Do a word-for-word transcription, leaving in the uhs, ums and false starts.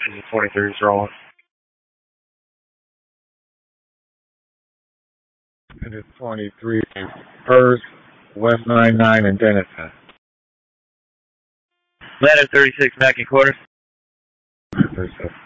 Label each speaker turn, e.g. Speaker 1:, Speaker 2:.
Speaker 1: This is twenty-three is rolling.
Speaker 2: It is twenty-three, First, West ninety-nine, and Denison.
Speaker 1: Atlanta thirty-six, back in quarters.
Speaker 2: thirty-six.